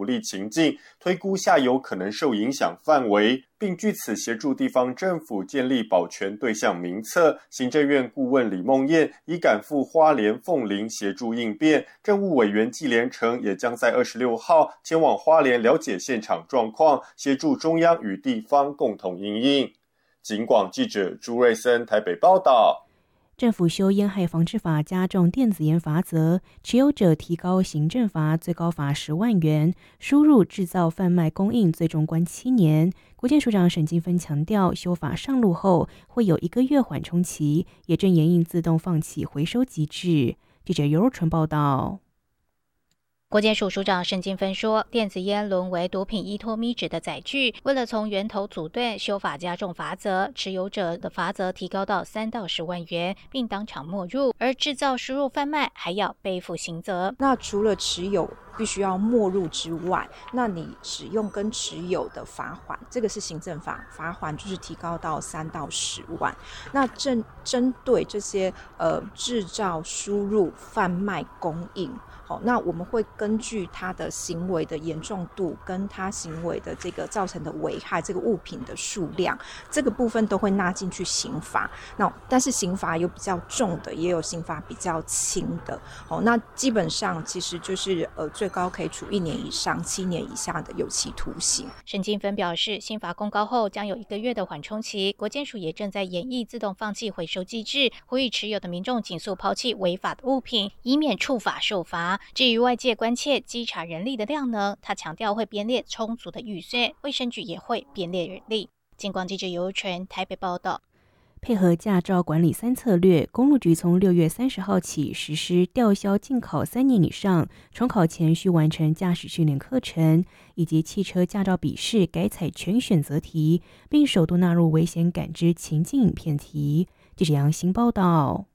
不利情境，推估下游可能受影响范围，并据此协助地方政府建立保全对象名册。行政院顾问李孟燕已赶赴花莲凤林协助应变，政务委员纪连成也将在26号前往花莲了解现场状况，协助中央与地方共同因应。警广记者朱瑞森台北报道。 政府修烟害防治法，加重电子烟罚则，持有者提高行政罚，最高罚10万元；输入、制造、贩卖、供应最终关7年。国健署长沈金芬强调，修法上路后会有1个月缓冲期，也正研议自动放弃回收机制。记者尤若纯报道。 国健署署长沈金芬说，电子烟沦为毒品依托咪纸的载具，为了从源头阻断，修法加重罚则，持有者的罚则提高到3到10万元，并当场没入，而制造、输入、贩卖还要背负刑责。 那除了持有必须要没入之外，那你使用跟持有的罚锾，这个是行政法，罚锾就是提高到3到10万。那针对这些制造、输入、贩卖、供应，好，那我们会根据他的行为的严重度跟他行为的这个造成的危害，这个物品的数量，这个部分都会纳进去刑罚。那但是刑罚有比较重的，也有刑罚比较轻的。好，那基本上其实就是最高可以处1年以上7年以下的有期徒刑。 沈金芬表示，新法公告后将有1个月的缓冲期，国健署也正在研议自动放弃回收机制，呼吁持有的民众尽速抛弃违法的物品，以免触法受罚。至于外界关切稽查人力的量能，他强调会编列充足的预算，卫生局也会编列人力。警广记者尤纯台北报道。 配合驾照管理3策略，公路局从6月30号起实施吊销禁考3年以上，重考前需完成驾驶训练课程，以及汽车驾照笔试改采全选择题，并首度纳入危险感知情境影片题。记者杨新报道。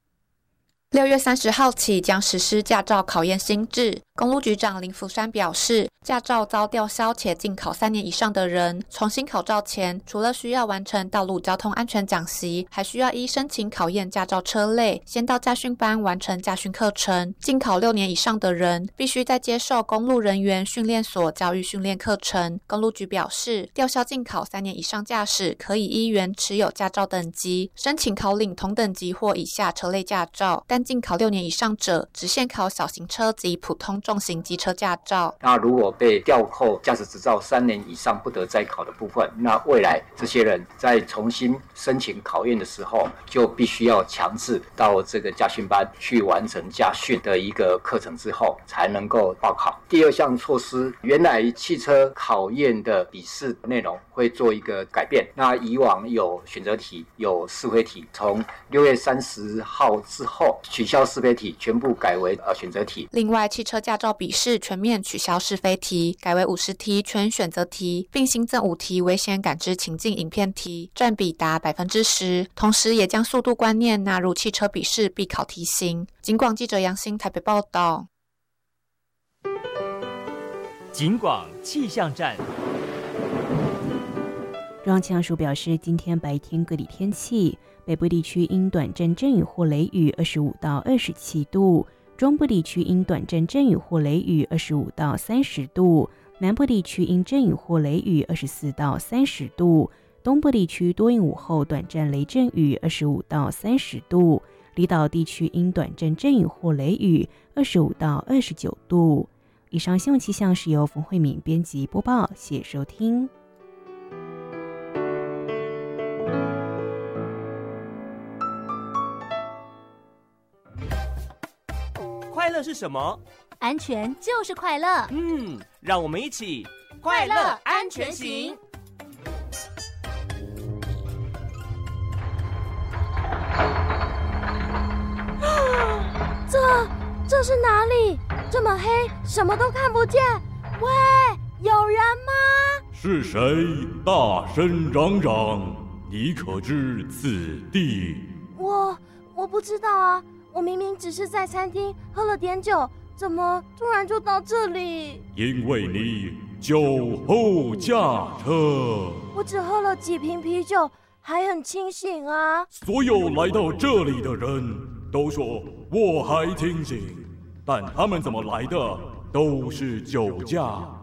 6月30号起将实施驾照考验新制。公路局长林福山表示，驾照遭吊销且禁考3年以上的人，重新考照前，除了需要完成道路交通安全讲习，还需要依申请考验驾照车类，先到驾训班完成驾训课程。禁考6年以上的人，必须再接受公路人员训练所教育训练课程。公路局表示，吊销禁考3年以上驾驶，可以依原持有驾照等级，申请考领同等级或以下车类驾照，但禁考6年以上者，只限考小型车及普通重型机车驾照。 那如果被吊扣驾驶执照3年以上不得再考的部分，那未来这些人在重新申请考验的时候，就必须要强制到这个驾训班去完成驾训的一个课程之后，才能够报考。第二项措施，原来汽车考验的笔试内容会做一个改变。那以往有选择题，有是非题，从6月30号之后取消是非题，全部改为选择题。 另外，汽车驾照笔试全面取消是非题，改为50题全选择题，并新增5题危险感知情境影片题，占比达 10%。同时，也将速度观念纳入汽车笔试必考题型。警广记者杨欣台北报道。 警广气象站。 中央气象署表示，今天白天各地天气，北部地区因短暂阵雨或雷雨25到27度，中部地区因短暂阵雨或雷雨25到30度，南部地区因阵雨或雷雨24到30度，东部地区多云午后短暂雷阵雨25到30度，离岛地区因短暂阵雨或雷雨25到29度。以上新闻气象是由冯慧敏编辑播报，谢谢收听。 快乐是什么？ 安全就是快乐。 让我们一起快乐安全行。这是哪里？这么黑，什么都看不见。喂，有人吗？ 是谁大声嚷嚷？你可知此地？ 我不知道啊，我明明只是在餐厅喝了点酒，怎么突然就到这里？ 因为你酒后驾车。 我只喝了几瓶啤酒，还很清醒啊。 所有来到这里的人都说我还清醒，但他们怎么来的都是酒驾。